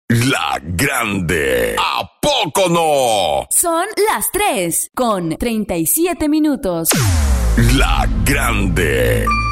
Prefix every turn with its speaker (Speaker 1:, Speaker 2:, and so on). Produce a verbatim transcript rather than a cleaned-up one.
Speaker 1: La Grande. ¿A poco no?
Speaker 2: Son las tres con treinta y siete minutos.
Speaker 1: La Grande.